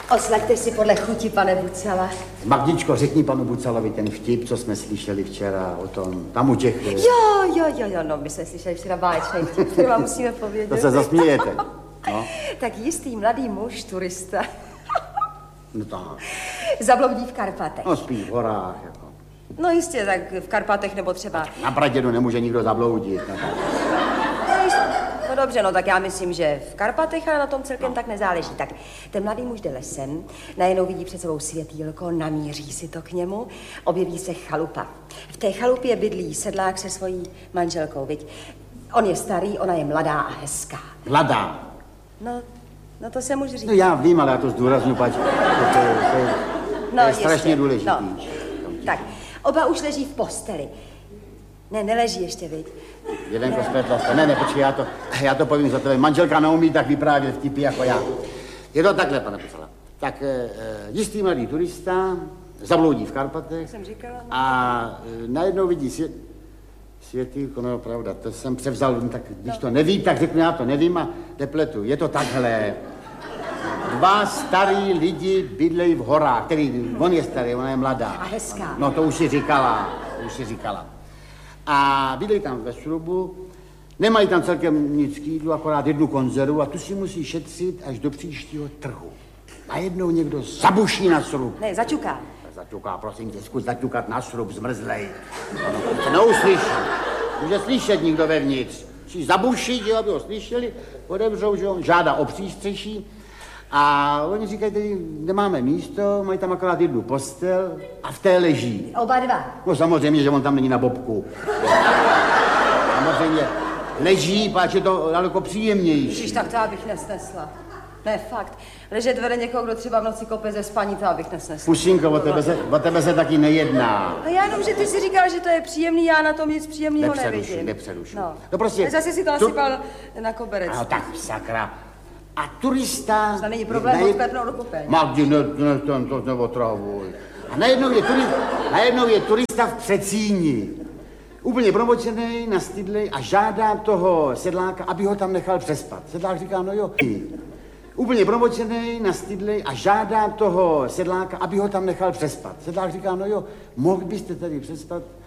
Oslaďte si podle chuti, pane Bucala. Magdičko, řekni panu Bucalovi ten vtip, co jsme slyšeli včera o tom, tam u těch... Jo, no, my jsme slyšeli včera báječný vtip, který vám musíme povědět. To se zasmějete. No. Tak jistý mladý muž, turista, No to... zabloudí v Karpatech. No spíš v horách, jako. No jistě, tak v Karpatech nebo třeba... Na Pradědu nemůže nikdo zabloudit. No dobře, no tak já myslím, že v Karpatech, ale na tom celkem tak nezáleží. Tak ten mladý muž jde lesem, najednou vidí před sebou světýlko, namíří si to k němu, objeví se chalupa. V té chalupě bydlí sedlák se svojí manželkou, viď? On je starý, ona je mladá a hezká. Mladá. No to se může říct. No já vím, ale já to zdůrazňuji, pač. To je strašně důležitý. No. Tak, oba už leží v posteli. Ne, neleží ještě, viď? Jelenko, spletla jste. Ne, počkej, já to povím za tebe. Manželka neumí tak vyprávět vtipy jako já. Je to takhle, pane Bucala. Tak jistý mladý turista zabloudí v Karpatech. Jsem říkala. A najednou vidí světýlko, no pravda, to jsem převzal, tak když to neví, tak řeknu, já to nevím a nepletu. Je to takhle. Dva starý lidi bydlejí v horách, on je starý, ona je mladá. A hezká. No to už si říkala. A bydlejí tam ve srubu, nemají tam celkem nic k jídlu, akorát jednu konzervu a tu si musí šetřit až do příštího trhu. Najednou někdo zabuší na srub. Ne, začuká. Zaťuká, prosím tě, zkus zaťukat na srub, zmrzlej. Ono se neuslyší. Může slyšet nikdo vevnitř. Musí zabušit, aby ho slyšeli, odevřou, že on žádá o přístřeší. A oni říkají, tady nemáme místo, mají tam akorát jednu postel a v té leží. Oba dva. No samozřejmě, že on tam není na bobku. Samozřejmě leží, páč je to daleko příjemnější. Ježiš, tak to já bych nesnesla. Ne, fakt. Ležet vede někoho, kdo třeba v noci kope ze spaní, to já bych nesnesla. Pušinko, o tebe se taky nejedná. No já jenom, že ty si říkal, že to je příjemný, já na tom nic příjemného nevidím. Nepřerušu. No prostě... Zase si to nasypal na koberec. No tak sakra. A turista... To není problém odklepnout do kopeň. Magdi, to neotravuj. A najednou je turista v Přecíni. Úplně promočený, nastydlej a žádá toho sedláka, aby ho tam nechal přespat. Sedlák říká, no jo. Úplně promočený, nastydlej a žádá toho sedláka, aby ho tam nechal přespat. Sedlák říká, no jo, mohl byste tady přespat?